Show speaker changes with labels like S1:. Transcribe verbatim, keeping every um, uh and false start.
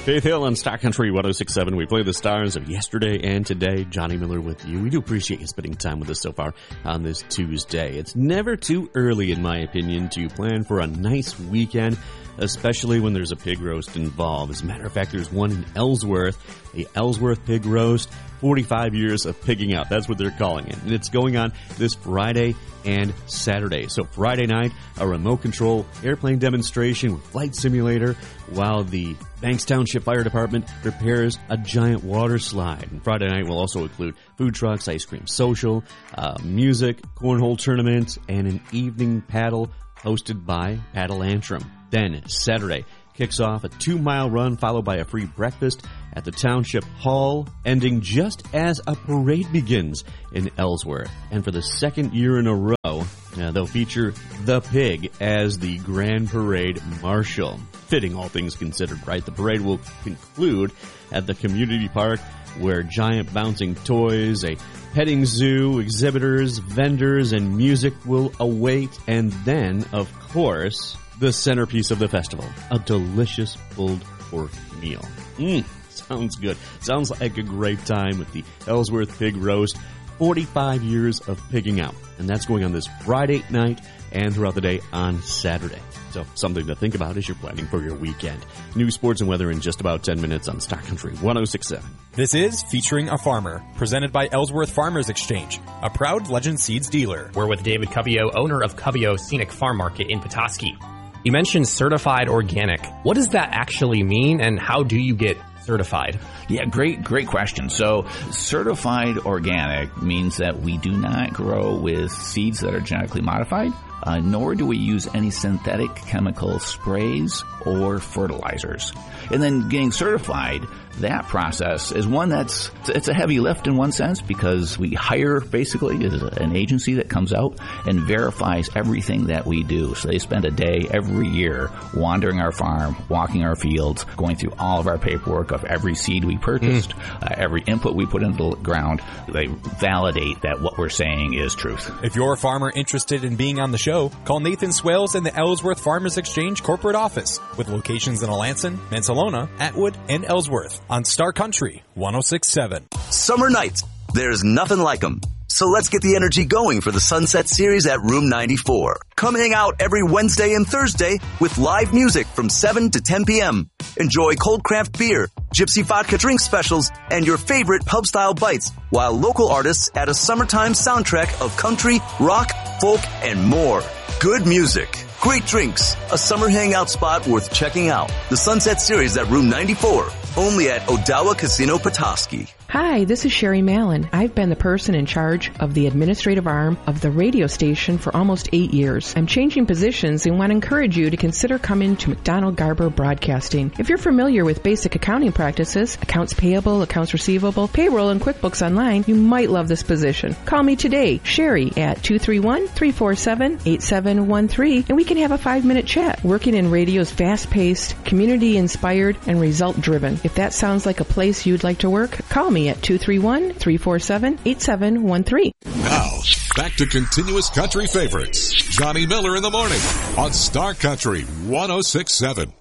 S1: Faith Hill on Star Country one oh six point seven. We play the stars of yesterday and today. Johnny Miller with you. We do appreciate you spending time with us so far on this Tuesday. It's never too early, in my opinion, to plan for a nice weekend, especially when there's a pig roast involved. As a matter of fact, there's one in Ellsworth, the Ellsworth Pig Roast, forty-five years of pigging out. That's what they're calling it. And it's going on this Friday and Saturday. So Friday night, a remote control airplane demonstration with flight simulator, while the Banks Township Fire Department prepares a giant water slide. And Friday night will also include food trucks, ice cream social, uh, music, cornhole tournament, and an evening paddle hosted by Paddle Antrim. Then Saturday kicks off a two-mile run followed by a free breakfast at the Township Hall, ending just as a parade begins in Ellsworth. And for the second year in a row, uh, they'll feature the pig as the Grand Parade Marshal. Fitting, all things considered, right? The parade will conclude at the community park, where giant bouncing toys, a petting zoo, exhibitors, vendors, and music will await. And then, of course, the centerpiece of the festival, a delicious pulled pork meal. Mmm, sounds good. Sounds like a great time with the Ellsworth Pig Roast. forty-five years of pigging out. And that's going on this Friday night and throughout the day on Saturday. So something to think about as you're planning for your weekend. News, sports, and weather in just about ten minutes on Star Country one oh six point seven.
S2: This is Featuring a Farmer, presented by Ellsworth Farmers Exchange, a proud Legend Seeds dealer.
S3: We're with David Cubio, owner of Cubio Scenic Farm Market in Petoskey. You mentioned certified organic. What does that actually mean, and how do you get certified?
S4: Yeah, great, great question. So certified organic means that we do not grow with seeds that are genetically modified, uh, nor do we use any synthetic chemical sprays or fertilizers. And then getting certified, that process is one that's, it's a heavy lift in one sense, because we hire basically an agency that comes out and verifies everything that we do. So they spend a day every year wandering our farm, walking our fields, going through all of our paperwork of every seed we purchased, mm. uh, every input we put into the ground. They validate that what we're saying is truth.
S2: If you're a farmer interested in being on the show, call Nathan Swales in the Ellsworth Farmers Exchange corporate office, with locations in Alanson, Mansalona, Atwood, and Ellsworth on Star Country one oh six point seven.
S5: Summer nights, there's nothing like them. So let's get the energy going for the Sunset Series at Room ninety-four. Come hang out every Wednesday and Thursday with live music from seven to ten p.m. Enjoy cold craft beer, gypsy vodka drink specials, and your favorite pub-style bites, while local artists add a summertime soundtrack of country, rock, folk, and more. Good music, great drinks, a summer hangout spot worth checking out. The Sunset Series at Room ninety-four, only at Odawa Casino Petoskey.
S6: Hi, this is Sherry Mallon. I've been the person in charge of the administrative arm of the radio station for almost eight years. I'm changing positions and want to encourage you to consider coming to McDonald Garber Broadcasting. If you're familiar with basic accounting practices, accounts payable, accounts receivable, payroll, and QuickBooks Online, you might love this position. Call me today, Sherry, at two three one, three four seven, eight seven one three, and we can have a five-minute chat. Working in radio is fast-paced, community-inspired, and result-driven. If that sounds like a place you'd like to work, call me at two three one, three four seven, eight seven one three.
S7: Now, back to continuous country favorites. Johnny Miller in the morning on Star Country one oh six point seven.